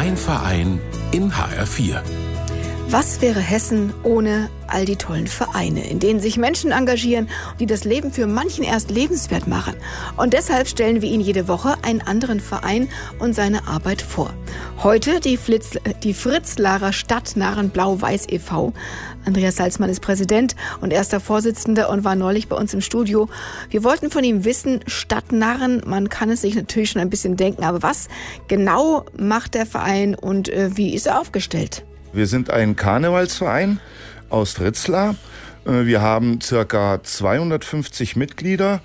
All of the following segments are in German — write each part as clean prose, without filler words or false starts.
Mein Verein in HR4. Was wäre Hessen ohne all die tollen Vereine, in denen sich Menschen engagieren, die das Leben für manchen erst lebenswert machen? Und deshalb stellen wir Ihnen jede Woche einen anderen Verein und seine Arbeit vor. Heute die Fritzlarer Stadtnarren Blau-Weiß e.V. Andreas Salzmann ist Präsident und erster Vorsitzender und war neulich bei uns im Studio. Wir wollten von ihm wissen, Stadtnarren, man kann es sich natürlich schon ein bisschen denken, aber was genau macht der Verein und wie ist er aufgestellt? Wir sind ein Karnevalsverein aus Fritzlar. Wir haben ca. 250 Mitglieder,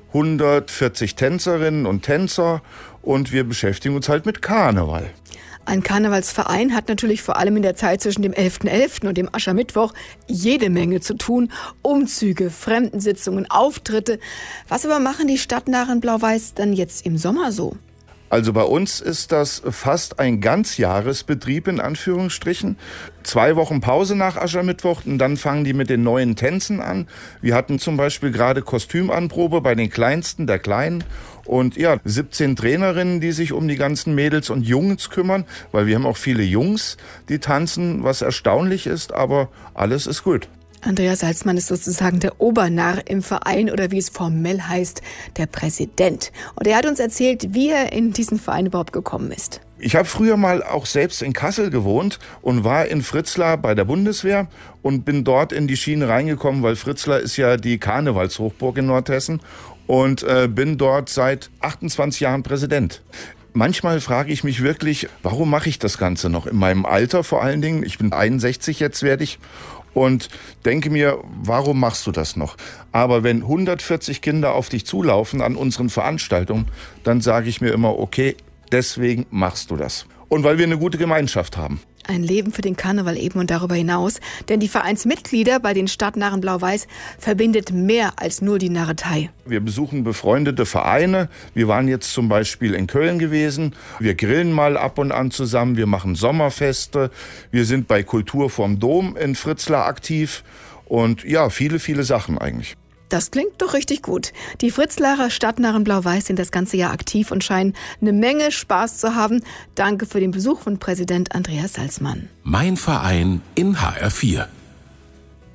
140 Tänzerinnen und Tänzer und wir beschäftigen uns halt mit Karneval. Ein Karnevalsverein hat natürlich vor allem in der Zeit zwischen dem 11.11. und dem Aschermittwoch jede Menge zu tun. Umzüge, Fremdensitzungen, Auftritte. Was aber machen die Stadtnarren Blau-Weiß dann jetzt im Sommer so? Also bei uns ist das fast ein Ganzjahresbetrieb in Anführungsstrichen. 2 Wochen Pause nach Aschermittwoch und dann fangen die mit den neuen Tänzen an. Wir hatten zum Beispiel gerade Kostümanprobe bei den Kleinsten der Kleinen. Und ja, 17 Trainerinnen, die sich um die ganzen Mädels und Jungs kümmern, weil wir haben auch viele Jungs, die tanzen, was erstaunlich ist, aber alles ist gut. Andreas Salzmann ist sozusagen der Obernarr im Verein oder wie es formell heißt, der Präsident. Und er hat uns erzählt, wie er in diesen Verein überhaupt gekommen ist. Ich habe früher mal auch selbst in Kassel gewohnt und war in Fritzlar bei der Bundeswehr und bin dort in die Schiene reingekommen, weil Fritzlar ist ja die Karnevalshochburg in Nordhessen und bin dort seit 28 Jahren Präsident. Manchmal frage ich mich wirklich, warum mache ich das Ganze noch? In meinem Alter vor allen Dingen, ich bin 61 jetzt werde ich. Und denke mir, warum machst du das noch? Aber wenn 140 Kinder auf dich zulaufen an unseren Veranstaltungen, dann sage ich mir immer, okay, deswegen machst du das. Und weil wir eine gute Gemeinschaft haben. Ein Leben für den Karneval eben und darüber hinaus. Denn die Vereinsmitglieder bei den Stadtnarren Blau-Weiß verbindet mehr als nur die Narretei. Wir besuchen befreundete Vereine. Wir waren jetzt zum Beispiel in Köln gewesen. Wir grillen mal ab und an zusammen. Wir machen Sommerfeste. Wir sind bei Kultur vorm Dom in Fritzlar aktiv. Und ja, viele, viele Sachen eigentlich. Das klingt doch richtig gut. Die Fritzlarer Stadtnarren Blau-Weiß sind das ganze Jahr aktiv und scheinen eine Menge Spaß zu haben. Danke für den Besuch von Präsident Andreas Salzmann. Mein Verein in HR4.